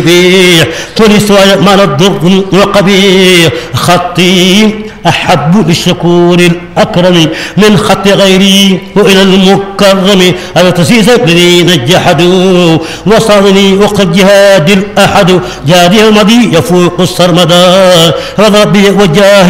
تونس مال الضر وقبيح خطي أحب للشكور الأكرم من خط غيري وإلى المكرم أنا تسيس الذين جحدوا وصرني وقد جهاد الأحد جهادي المضي يفوق السرمدا رضى ربي وجاه